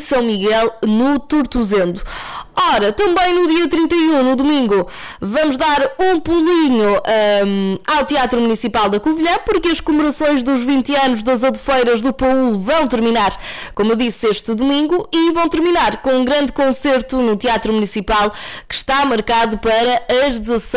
São Miguel, no Tortozendo. Ora, também no dia 31, no domingo, vamos dar um pulinho ao Teatro Municipal da Covilhã, porque as comemorações dos 20 anos das Adofeiras do Paúl vão terminar, como eu disse, este domingo, e vão terminar com um grande concerto no Teatro Municipal, que está marcado para as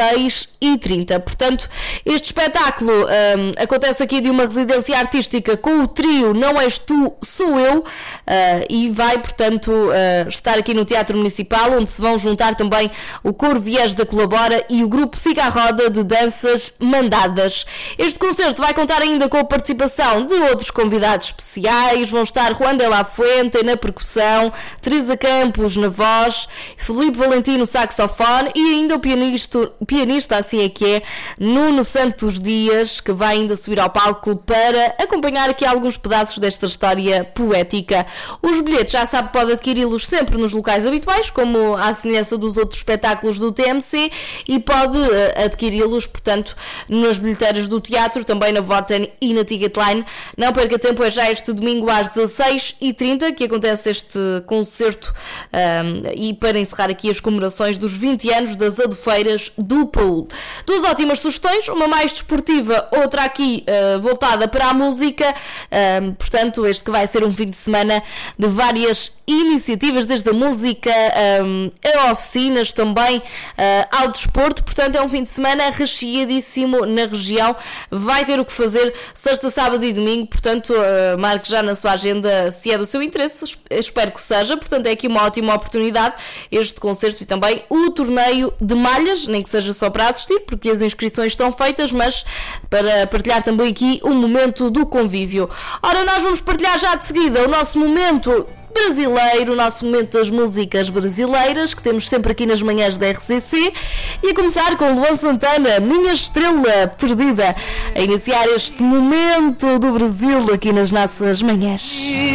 16h30. Portanto, este espetáculo acontece aqui de uma residência artística com o trio Não És Tu, Sou Eu, e vai, portanto, estar aqui no Teatro Municipal, onde se vão juntar também o Coro Viés da Colabora e o grupo Siga a Roda de Danças Mandadas. Este concerto vai contar ainda com a participação de outros convidados especiais. Vão estar Juan de la Fuente na percussão, Teresa Campos na voz, Filipe Valentino saxofone e ainda o pianista, assim é que é, Nuno Santos Dias, que vai ainda subir ao palco para acompanhar aqui alguns pedaços desta história poética. Os bilhetes, já sabe, pode adquiri-los sempre nos locais habituais, como à semelhança dos outros espetáculos do TMC, e pode adquiri-los, portanto, nas bilheteiras do teatro, também na Vorten e na Ticketline. Não perca tempo, é já este domingo às 16h30 que acontece este concerto, e para encerrar aqui as comemorações dos 20 anos das Adofeiras do Paúl. Duas ótimas sugestões, uma mais desportiva, outra aqui voltada para a música, portanto, este que vai ser um fim de semana de várias iniciativas, desde a música a oficinas, também ao desporto. Portanto, é um fim de semana recheadíssimo na região. Vai ter o que fazer sexta, sábado e domingo, portanto, marque já na sua agenda se é do seu interesse. Espero que seja. Portanto, é aqui uma ótima oportunidade, este concerto e também o torneio de malhas, nem que seja só para assistir, porque as inscrições estão feitas, mas para partilhar também aqui um momento do convívio. Ora, nós vamos partilhar já de seguida o nosso momento brasileiro, o nosso momento das músicas brasileiras, que temos sempre aqui nas manhãs da RCC, e a começar com Luan Santana, Minha Estrela Perdida, a iniciar este momento do Brasil aqui nas nossas manhãs.